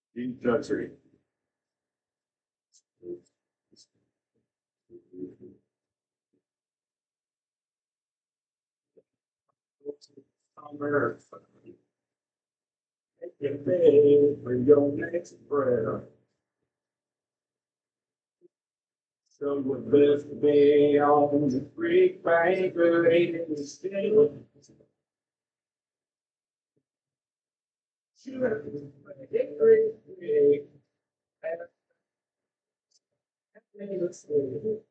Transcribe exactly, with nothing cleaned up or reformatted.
Deep country. Summer. Take your bed for your next prayer. So we're best to be on the creek bank, related to still. Sure, hickory creek. And let's see.